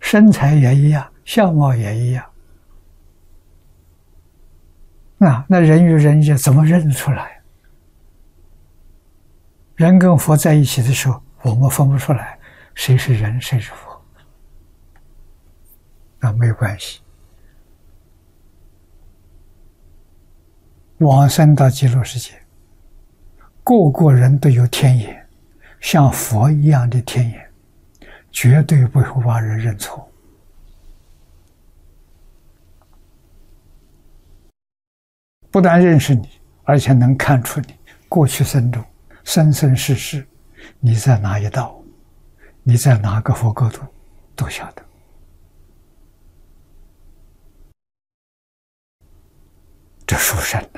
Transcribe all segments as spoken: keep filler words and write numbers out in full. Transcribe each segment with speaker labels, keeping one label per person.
Speaker 1: 身材也一样，相貌也一样。啊，那人与人也怎么认出来？人跟佛在一起的时候，我们分不出来谁是人，谁是佛。啊，没有关系。往生到极乐世界，个个人都有天眼，像佛一样的天眼，绝对不会把人认错。不但认识你，而且能看出你过去生中生生世世你在哪一道，你在哪个佛国度，都晓得。这殊胜呐！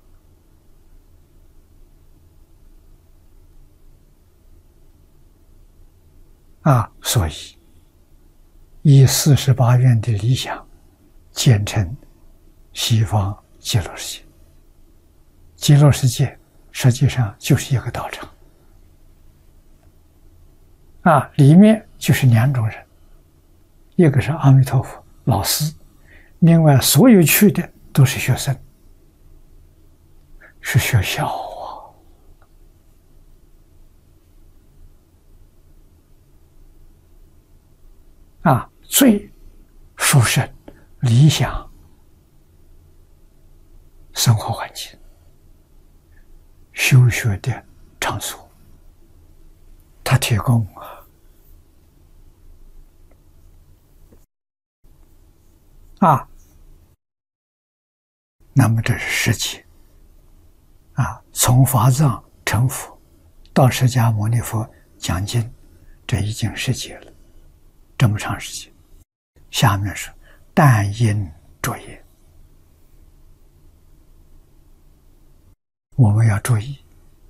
Speaker 1: 啊，所以以四十八愿的理想建成西方极乐世界。极乐世界实际上就是一个道场啊，里面就是两种人，一个是阿弥陀佛老师，另外所有去的都是学生，是学校啊，啊，最殊胜理想生活环境，修学的场所，他提供啊。啊，那么这是世界啊，从法藏成佛到释迦牟尼佛讲经，这已经世界了，这么长时间。下面是但因作业，我们要注意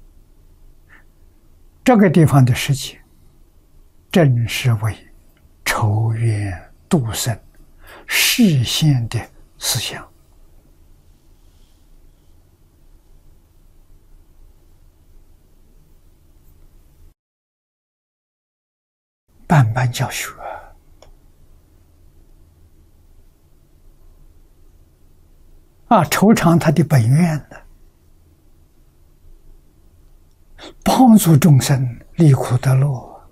Speaker 1: 这个地方的世界，正是为筹缘度生示现的思想。办班教学啊，筹偿他的本愿呢，帮助众生离苦得乐，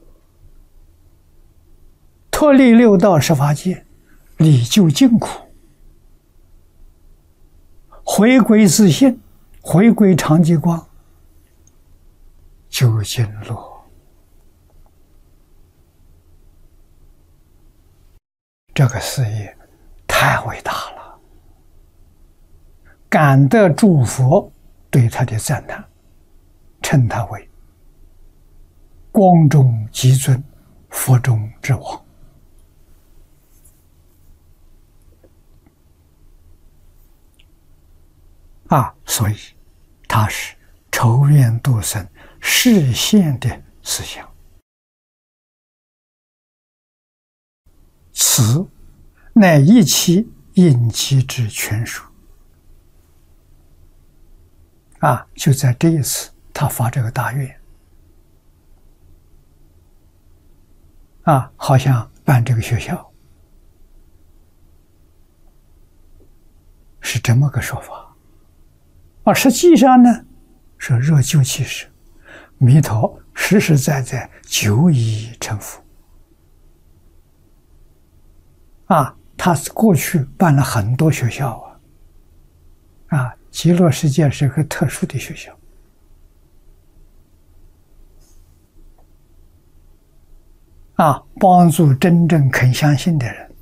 Speaker 1: 脱离六道十法界，离究竟苦，回归自性，回归常寂光，究竟乐。这个事业太伟大了，感得诸佛对他的赞叹，称他为光中极尊，佛中之王。啊，所以他是筹缘度生示现的思想。此乃一期应期之全书啊！就在这一次，他发这个大愿啊，好像办这个学校，是这么个说法啊。实际上呢，是热究其实，弥陀实实在在久已成佛。啊，他过去办了很多学校啊，啊，极乐世界是个特殊的学校，啊，帮助真正肯相信的人，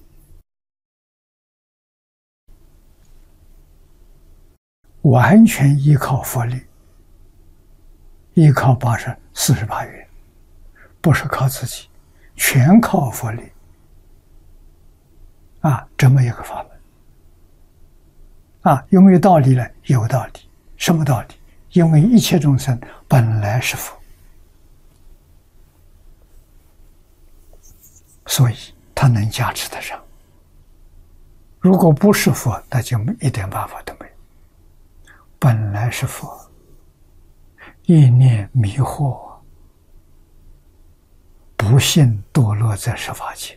Speaker 1: 完全依靠佛力，依靠八十四十八愿，不是靠自己，全靠佛力。啊，这么一个法门啊，有没有道理呢？有道理。什么道理？因为一切众生本来是佛，所以他能加持得上。如果不是佛，那就一点办法都没有。本来是佛，意念迷惑，不幸堕落在十法界。